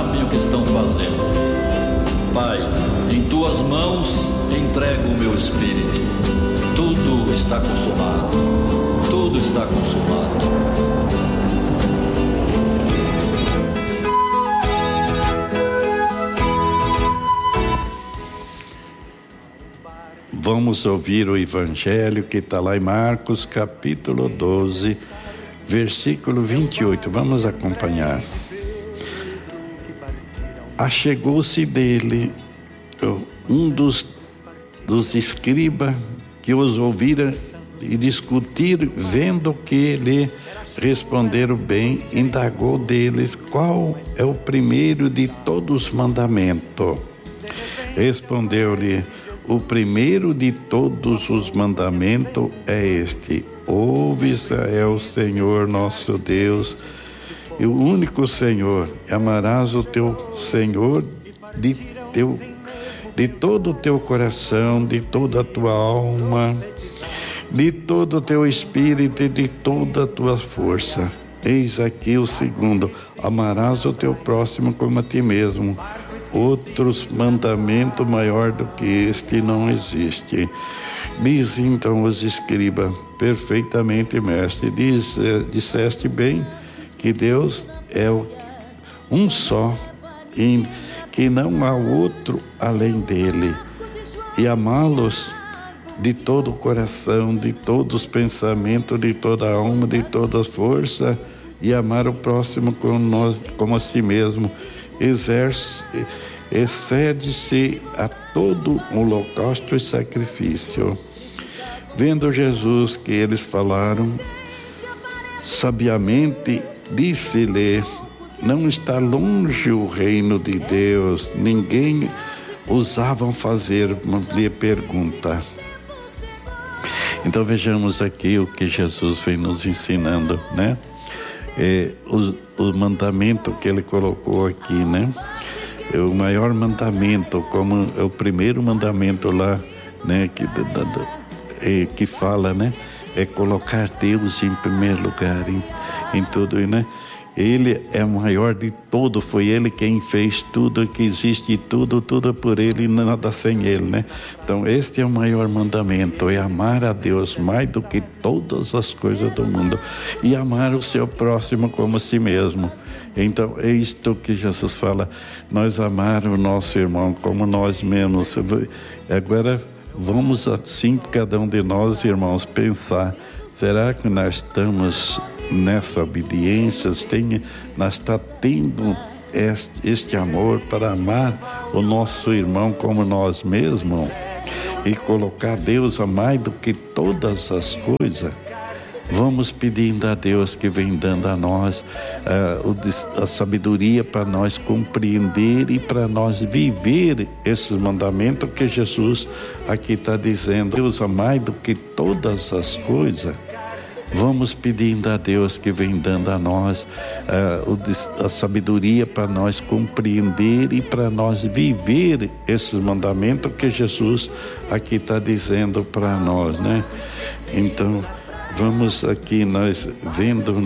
sabem o que estão fazendo. Pai, em tuas mãos entrego o meu espírito. Tudo está consumado. Tudo está consumado. Vamos ouvir o Evangelho que está lá em Marcos, capítulo 12, versículo 28. Vamos acompanhar. Achegou-se dele um dos escribas que os ouvira e discutir, vendo que lhe responderam bem, indagou deles qual é o primeiro de todos os mandamentos. Respondeu-lhe: o primeiro de todos os mandamentos é este: ouve, Israel, Senhor nosso Deus, e o único Senhor. Amarás o teu Senhor de todo o teu coração, de toda a tua alma, de todo o teu espírito e de toda a tua força. Eis aqui o segundo: amarás o teu próximo como a ti mesmo. Outros mandamento maior do que este não existe. Diz então os escribas: perfeitamente, mestre, disseste bem que Deus é um só e que não há outro além dele, e amá-los de todo o coração, de todos os pensamentos, de toda a alma, de toda a força, e amar o próximo como a si mesmo, excede-se a todo holocausto e sacrifício. Vendo Jesus que eles falaram sabiamente, disse-lhe: não está longe o reino de Deus. Ninguém ousavam fazer-lhe pergunta. Então vejamos aqui o que Jesus vem nos ensinando, né? O mandamento que ele colocou aqui, né? O maior mandamento, como é o primeiro mandamento lá, né? Que fala, né? É colocar Deus em primeiro lugar em tudo, né? Ele é o maior de tudo, foi Ele quem fez tudo, que existe tudo é por Ele e nada sem Ele, né? Então este é o maior mandamento, é amar a Deus mais do que todas as coisas do mundo e amar o seu próximo como a si mesmo. Então é isto que Jesus fala, nós amar o nosso irmão como nós mesmos. Agora vamos assim, cada um de nós, irmãos, pensar: será que nós estamos nessa obediência, nós está tendo este amor para amar o nosso irmão como nós mesmos e colocar Deus a mais do que todas as coisas? Vamos pedindo a Deus que vem dando a nós a sabedoria para nós compreender e para nós viver esses mandamentos que Jesus aqui está dizendo. Deus a mais do que todas as coisas. Vamos pedindo a Deus que vem dando a nós a sabedoria para nós compreender e para nós viver esses mandamentos que Jesus aqui está dizendo para nós, né? Então, vamos aqui nós vendo